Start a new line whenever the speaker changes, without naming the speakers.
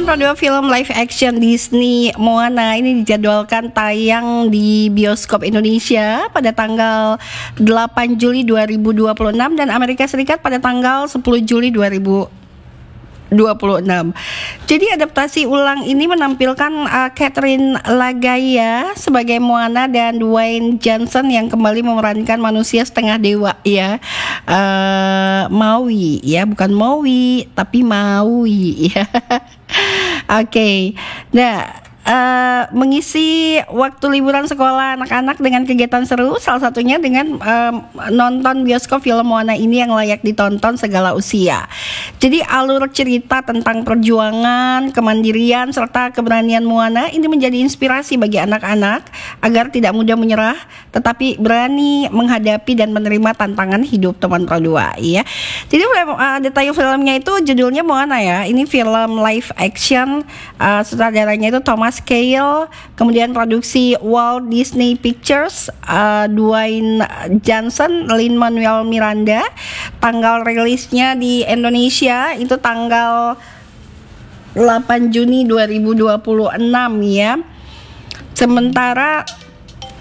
Teman Pro 2, film live action Disney Moana ini dijadwalkan tayang di bioskop Indonesia pada tanggal 8 Juli 2026 dan Amerika Serikat pada tanggal 10 Juli 2026. Jadi adaptasi ulang ini menampilkan Catherine Lagaya sebagai Moana dan Dwayne Johnson yang kembali memerankan manusia setengah dewa ya. Maui ya, bukan Maui tapi Maui ya. Oke. Nah, mengisi waktu liburan sekolah anak-anak dengan kegiatan seru, salah satunya dengan nonton bioskop film Moana ini yang layak ditonton segala usia. Jadi alur cerita tentang perjuangan, kemandirian, serta keberanian Moana ini menjadi inspirasi bagi anak-anak agar tidak mudah menyerah, tetapi berani menghadapi dan menerima tantangan hidup. Teman Pro 2 ya. Jadi detail filmnya itu judulnya Moana ya. Ini film live action, sutradaranya itu Thomas Kail, kemudian produksi Walt Disney Pictures, Dwayne Johnson, Lin-Manuel Miranda. Tanggal rilisnya di Indonesia itu tanggal 8 Juni 2026 ya. Sementara